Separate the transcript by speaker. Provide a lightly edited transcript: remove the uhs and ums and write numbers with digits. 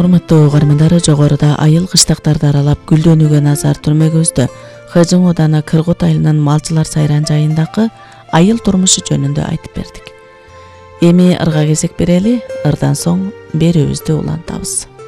Speaker 1: Урматтуу угармандар, жогоруда айыл кыштактарды аралап гүлдөнүүгө назар түрмөгөбүздө Хыжың Ооданы Кыргут айылынын малчылар сайран жайындагы айыл турмушу жөнүндө айтып бердик. Эми ырга кезек берели, ырдан соң берүүбүздү улантабыз.